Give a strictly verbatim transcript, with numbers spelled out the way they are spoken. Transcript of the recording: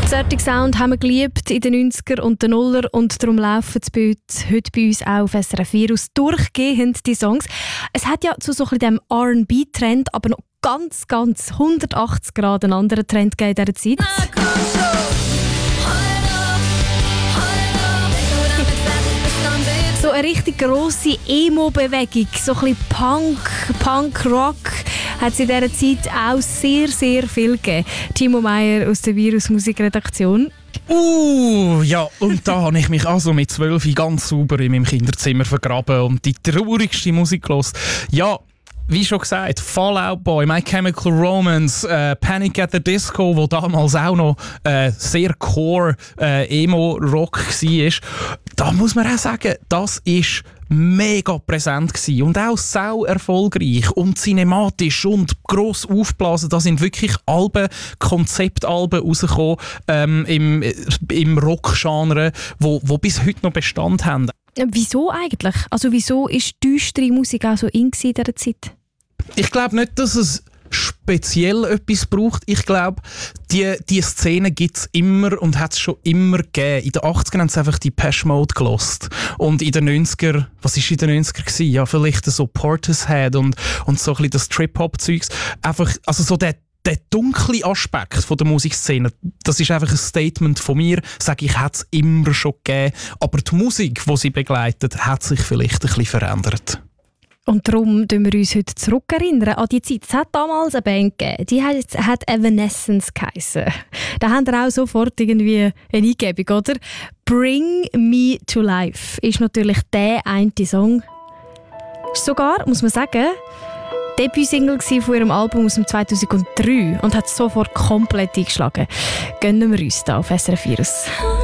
Certic Sound haben wir geliebt in den neunziger und den Nuller und darum laufen sie heute bei uns auch auf S R F vier aus durchgehend die Songs. Es hat ja zu so ein bisschen dem R and B-Trend aber noch ganz, ganz hundertachtzig Grad einen anderen Trend gegeben in dieser Zeit. So eine richtig grosse Emo-Bewegung, so ein bisschen Punk, Punk-Rock hat es in dieser Zeit auch sehr, sehr viel gegeben. Timo Meyer aus der Virus-Musikredaktion. Uh, ja, und da habe ich mich also mit zwölf ganz sauber in meinem Kinderzimmer vergraben und die traurigste Musik gehört. Ja, wie schon gesagt, Fall Out Boy, My Chemical Romance, äh, Panic at the Disco, wo damals auch noch äh, sehr Core äh, Emo-Rock war. Da muss man auch sagen, das ist mega präsent gewesen und auch sau erfolgreich und cinematisch und gross aufgeblasen. Da sind wirklich Alben, Konzeptalben rausgekommen ähm, im, im Rock-Genre, wo, wo bis heute noch Bestand haben. Wieso eigentlich? Also wieso ist düstere Musik auch so in dieser Zeit? Ich glaube nicht, dass es speziell etwas braucht. Ich glaube, die, die Szene gibt es immer und hat es schon immer gegeben. In den achtzigern haben sie einfach die Depeche Mode gelost. Und in den neunzigern, was war in den neunzigern gewesen? Ja, vielleicht so Portishead und, und so ein bisschen das Trip-Hop-Zeugs. Einfach, also so der Der dunkle Aspekt von der Musikszene, das ist einfach ein Statement von mir, sage ich, hat es immer schon gegeben. Aber die Musik, die sie begleitet, hat sich vielleicht ein bisschen verändert. Und darum erinnern wir uns heute zurückerinnern an die Zeit. Es hat damals eine Band gegeben, die hat, hat Evanescence geheissen. Da haben wir auch sofort irgendwie eine Eingebung, oder? «Bring Me to Life» ist natürlich der eine Song. Sogar, muss man sagen, Debütsingle von ihrem Album aus dem zweitausenddrei und hat sofort komplett eingeschlagen. Gönnen wir uns da auf S R F vier.